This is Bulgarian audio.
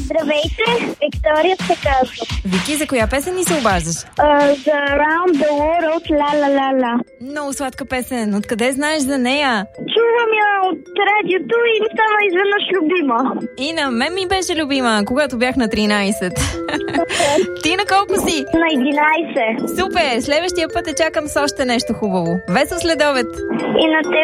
Здравейте, Виктория се казва. Вики, за коя песен ни се обаждаш? За Round the World от La La La La. Много сладка песен. Откъде знаеш за нея? Чувам я от радиото и ми стана изведнъж любима. И на мен ми беше любима, когато бях на 13. Ти на колко си? На 11. Супер! Следващия път те чакам с още нещо хубаво. Весел следобед! И на теб